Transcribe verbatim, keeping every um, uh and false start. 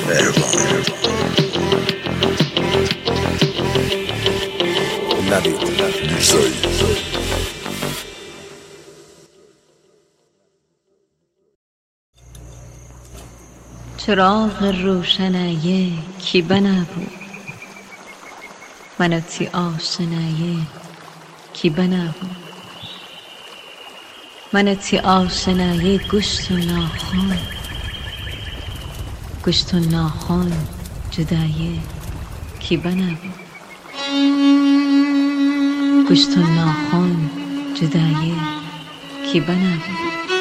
نوید میرزایی. چراغ روشنایه کی بنابو مناتی آشنایه کی بنابو مناتی آشنایه گوشت و ناخن گوشت و ناخن جدایه کی بنابو گوشت و ناخن جدایه کی بنابو